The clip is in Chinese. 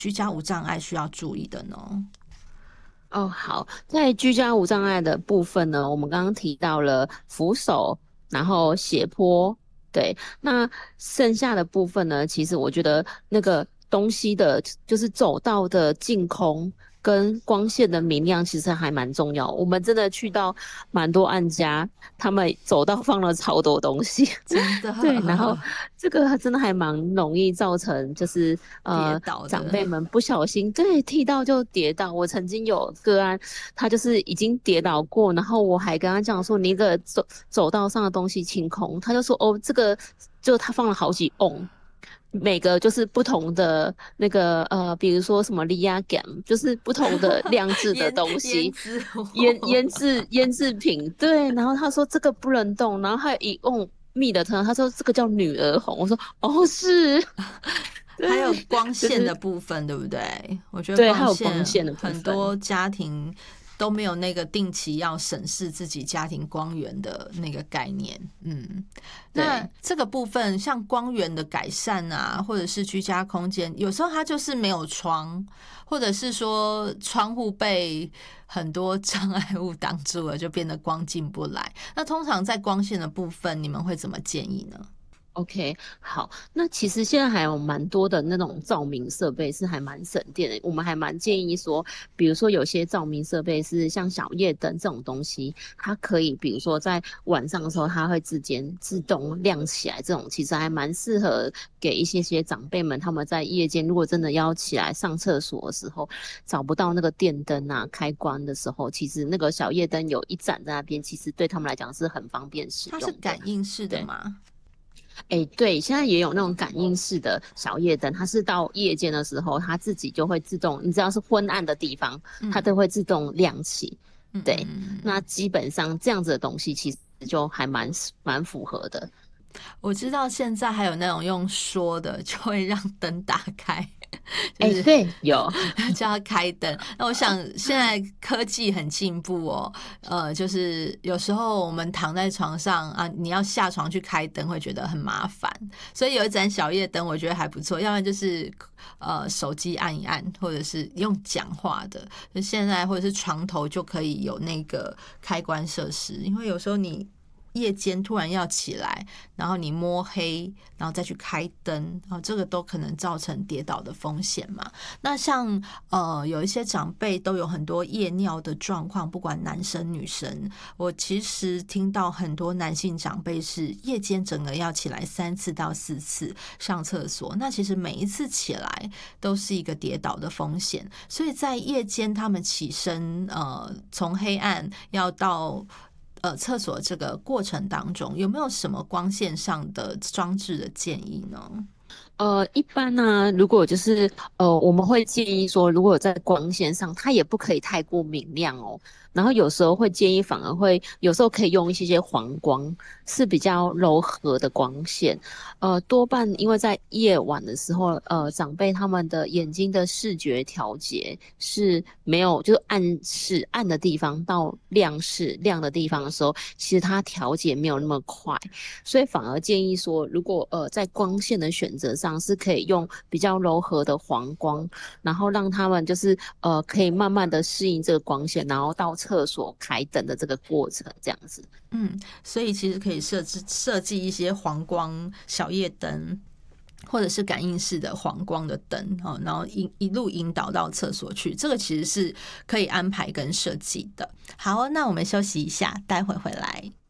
居家无障碍需要注意的呢？ 哦，好，在居家无障碍的部分呢，我们刚刚提到了扶手，然后斜坡，对，那剩下的部分呢，其实我觉得那个东西的，就是走道的净空跟光线的明亮，其实还蛮重要。我们真的去到蛮多案家，他们走道放了超多东西， 真的对，然后这个真的还蛮容易造成，就是跌倒的。 长辈们不小心对踢到就跌倒。我曾经有个案，他就是已经跌倒过，然后我还跟他讲说，你的走道上的东西清空，他就说哦，这个就他放了好几瓮。每个就是不同的那个比如说什么利亚感，就是不同的亮质的东西， 腌制腌制品，对。然后他说这个不能动，然后还有一瓮蜜的汤，他说这个叫女儿红，我说哦是， 还有对， 光线就是的部分，对不对？我觉得对，还光有光线线的部分。 很多家庭都没有那个定期要审视自己家庭光源的那个概念。那对， 这个部分像光源的改善啊，或者是居家空间，有时候它就是没有窗，或者是说窗户被很多障碍物挡住了，就变得光进不来。那通常在光线的部分，你们会怎么建议呢？ OK，好，那其实现在还有蛮多的那种照明设备是还蛮省电的，我们还蛮建议说，比如说有些照明设备是像小夜灯这种东西，它可以比如说在晚上的时候它会自动亮起来，这种其实还蛮适合给一些长辈们，他们在夜间如果真的要起来上厕所的时候，找不到那个电灯啊开关的时候，其实那个小夜灯有一盏在那边，其实对他们来讲是很方便使它是用的。 感应式的对。 吗？ 哎，对，现在也有那种感应式的小夜灯，它是到夜间的时候，它自己就会自动，你只要是昏暗的地方，它嗯都会自动亮起。 嗯对，那嗯。 基本上这样子的东西其实就还蛮符合的。 我知道现在还有那种用说的，就会让灯打开，就哎， 是对，有， 叫它开灯。那我想现在科技很进步哦，就是有时候我们躺在床上啊，你要下床去开灯会觉得很麻烦，所以有一盏小夜灯，我觉得还不错。要不然就是手机按一按，或者是用讲话的，就现在或者是床头就可以有那个开关设施，因为有时候你夜间突然要起来，然后你摸黑，然后再去开灯，然后这个都可能造成跌倒的风险嘛。那像有一些长辈都有很多夜尿的状况，不管男生女生，我其实听到很多男性长辈是夜间整个要起来3次到4次上厕所，那其实每一次起来都是一个跌倒的风险，所以在夜间他们起身，从黑暗要到厕所这个过程当中，有没有什么光线上的装置的建议呢？ 一般呢，如果就是我们会建议说，如果在光线上，它也不可以太过明亮哦。然后有时候会建议，反而会有时候可以用一些黄光，是比较柔和的光线。多半因为在夜晚的时候，长辈他们的眼睛的视觉调节是没有，就是暗的地方到亮的地方的时候，其实它调节没有那么快。所以反而建议说，如果在光线的选择上是可以用比较柔和的黄光，然后让他们就是可以慢慢的适应这个光线，然后到厕所开灯的这个过程，这样子。 所以其实可以设计一些黄光小夜灯，或者是感应式的黄光的灯，然后一路引导到厕所去，这个其实是可以安排跟设计的。好，那我们休息一下，待会回来。